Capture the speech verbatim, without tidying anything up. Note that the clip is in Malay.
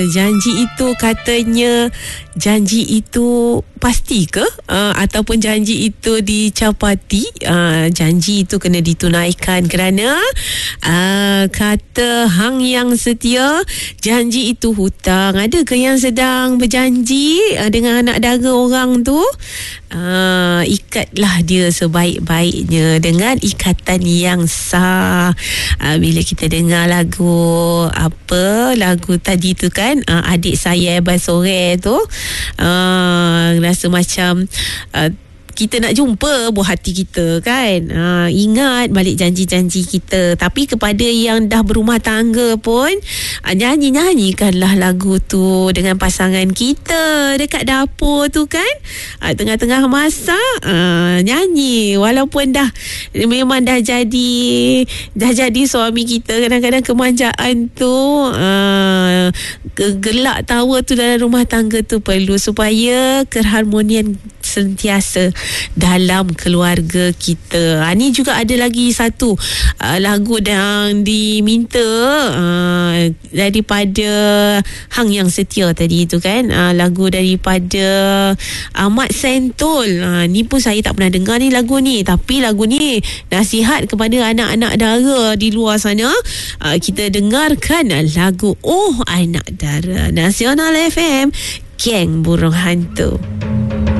janji itu katanya, janji itu pasti ke? Uh, ataupun janji itu dicapati? Uh, janji itu kena ditunaikan kerana uh, kata hang yang setia, janji itu hutang. Ada ke yang sedang berjanji uh, dengan anak dara orang tu? Uh, ikatlah dia sebaik-baiknya dengan ikatan yang sah. Uh, bila kita dengar lagu apa lagu tadi tu kan, uh, adik saya Basore tu, uh, rasa macam uh, kita nak jumpa buah hati kita kan. Ha, ingat balik janji-janji kita. Tapi kepada yang dah berumah tangga pun, ha, nyanyi-nyanyikanlah lagu tu dengan pasangan kita dekat dapur tu kan. Ha, tengah-tengah masak, ha, nyanyi. Walaupun dah memang dah jadi dah jadi suami kita, kadang-kadang kemanjaan tu, ha, gelak tawa tu dalam rumah tangga tu perlu supaya keharmonian sentiasa dalam keluarga kita. Ha, ni juga ada lagi satu uh, lagu yang diminta uh, daripada hang yang setia tadi tu kan. Uh, lagu daripada Ahmad Sentul. Uh, ni pun saya tak pernah dengar ni lagu ni, tapi lagu ni nasihat kepada anak-anak dara di luar sana. Uh, kita dengarkan lagu Oh Anak Dara, Nasional F M, Geng Burung Hantu.